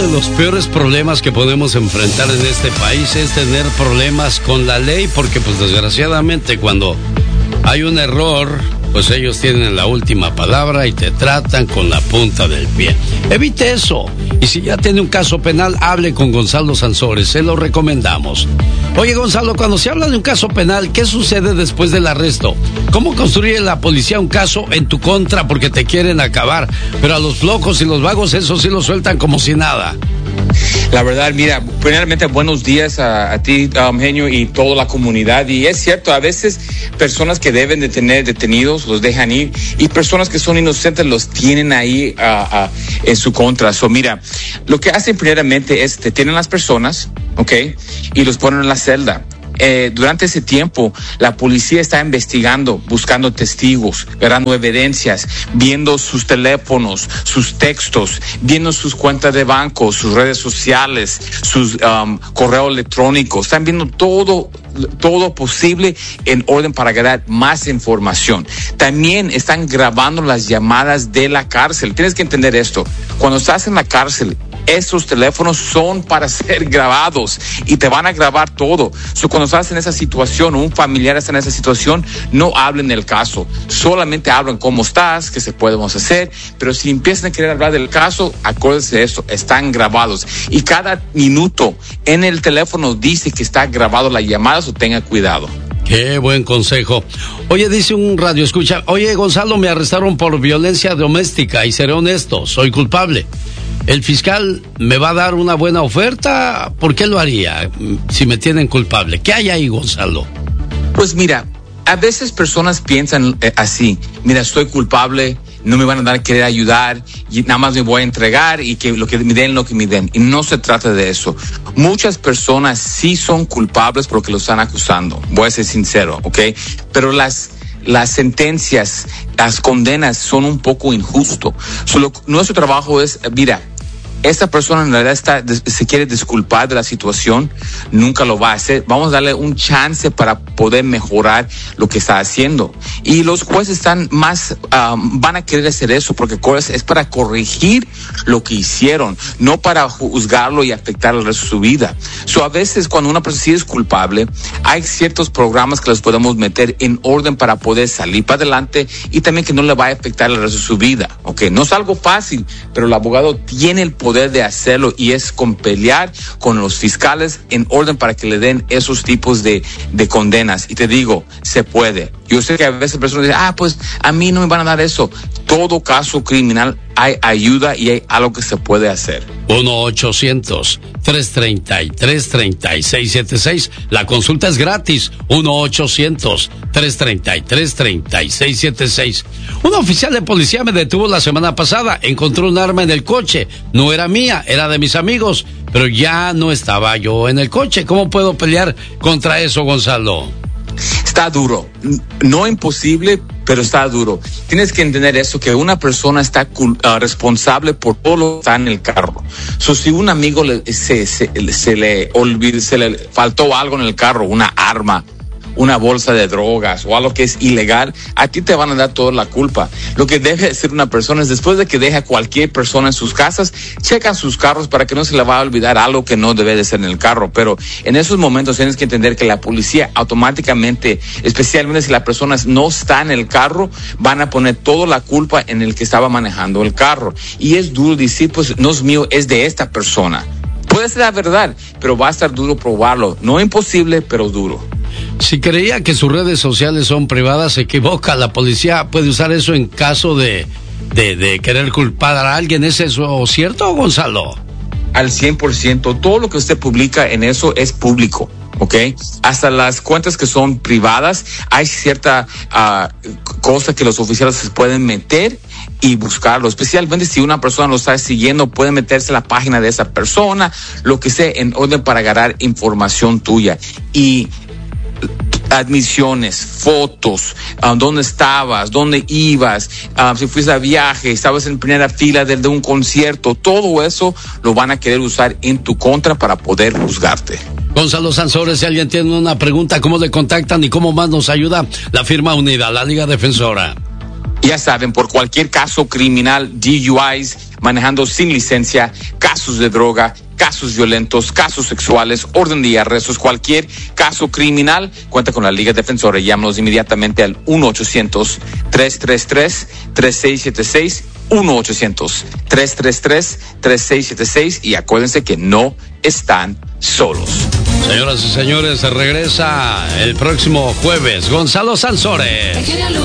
de los peores problemas que podemos enfrentar en este país es tener problemas con la ley, porque pues desgraciadamente cuando hay un error, pues ellos tienen la última palabra y te tratan con la punta del pie. Evite eso. Y si ya tiene un caso penal, hable con Gonzalo Sansores, se lo recomendamos. Oye, Gonzalo, cuando se habla de un caso penal, ¿qué sucede después del arresto? ¿Cómo construye la policía un caso en tu contra porque te quieren acabar? Pero a los flojos y los vagos, eso sí lo sueltan como si nada. La verdad, mira, primeramente buenos días a ti, Genio, y toda la comunidad. Y es cierto, a veces personas que deben de tener detenidos los dejan ir, y personas que son inocentes los tienen ahí en su contra. So, mira, lo que hacen primeramente es detienen a las personas, ¿ok? Y los ponen en la celda. Durante ese tiempo, la policía está investigando, buscando testigos, ganando evidencias, viendo sus teléfonos, sus textos, viendo sus cuentas de banco, sus redes sociales, sus correos electrónicos. Están viendo todo posible en orden para ganar más información. También están grabando las llamadas de la cárcel. Tienes que entender esto. Cuando estás en la cárcel, esos teléfonos son para ser grabados y te van a grabar todo. Cuando estás en esa situación o un familiar está en esa situación, no hablen del caso, solamente hablen cómo estás, qué se podemos hacer. Pero si empiezan a querer hablar del caso, acuérdense de esto, están grabados y cada minuto en el teléfono dice que está grabado la llamada, so tenga cuidado. Qué buen consejo. Oye, dice un radio escucha, oye, Gonzalo, me arrestaron por violencia doméstica y seré honesto, soy culpable. ¿El fiscal me va a dar una buena oferta? ¿Por qué lo haría si me tienen culpable? ¿Qué hay ahí, Gonzalo? Pues mira, a veces personas piensan así, mira, estoy culpable, no me van a querer ayudar y nada más me voy a entregar y que lo que me den. Y no se trata de eso. Muchas personas sí son culpables porque lo están acusando. Voy a ser sincero, ¿ok? Pero las sentencias, las condenas son un poco injusto. Nuestro trabajo es, mira, esta persona en realidad se quiere disculpar de la situación, nunca lo va a hacer. Vamos a darle un chance para poder mejorar lo que está haciendo. Y los jueces están van a querer hacer eso porque es para corregir lo que hicieron, no para juzgarlo y afectar el resto de su vida. A veces cuando una persona sí es culpable, hay ciertos programas que los podemos meter en orden para poder salir para adelante y también que no le va a afectar el resto de su vida. Okay, no es algo fácil, pero el abogado tiene el poder de hacerlo y es con pelear con los fiscales en orden para que le den esos tipos de condenas. Y te digo, se puede. Yo sé que a veces personas dicen, pues a mí no me van a dar eso. Todo caso criminal hay ayuda y hay algo que se puede hacer. 1-800-333-3676. La consulta es gratis. 1-800-333-3676. Un oficial de policía me detuvo la semana pasada. Encontró un arma en el coche. No era mía, era de mis amigos. Pero ya no estaba yo en el coche. ¿Cómo puedo pelear contra eso, Gonzalo? Está duro, no imposible, pero está duro. Tienes que entender eso, que una persona está responsable por todo lo que está en el carro. Si un amigo se le faltó algo en el carro, una arma, una bolsa de drogas o algo que es ilegal, a ti te van a dar toda la culpa. Lo que debe hacer una persona es, después de que deja a cualquier persona en sus casas, checan sus carros para que no se le vaya a olvidar algo que no debe de ser en el carro. Pero en esos momentos tienes que entender que la policía automáticamente, especialmente si la persona no está en el carro, van a poner toda la culpa en el que estaba manejando el carro. Y es duro decir, pues no es mío, es de esta persona. Puede ser la verdad, pero va a estar duro probarlo. No imposible, pero duro. Si creía que sus redes sociales son privadas, se equivoca. La policía puede usar eso en caso de querer culpar a alguien. ¿Es eso cierto, Gonzalo? Al 100%. Todo lo que usted publica en eso es público. ¿Ok? Hasta las cuentas que son privadas, hay cierta cosa que los oficiales se pueden meter y buscarlo. Especialmente si una persona lo está siguiendo, puede meterse a la página de esa persona, lo que sea, en orden para agarrar información tuya. Y admisiones, fotos, dónde estabas, dónde ibas, si fuiste a viaje, estabas en primera fila de un concierto, todo eso lo van a querer usar en tu contra para poder juzgarte. Gonzalo Sansores, si alguien tiene una pregunta, ¿cómo le contactan y cómo más nos ayuda la firma unida, la Liga Defensora? Ya saben, por cualquier caso criminal, DUIs, manejando sin licencia, casos casos de droga, casos violentos, casos sexuales, orden de arrestos, cualquier caso criminal, cuenta con la Liga Defensora. Llámanos inmediatamente al 1-800-333-3676, 1-800-333-3676, y acuérdense que no están solos. Señoras y señores, se regresa el próximo jueves Gonzalo Sansores.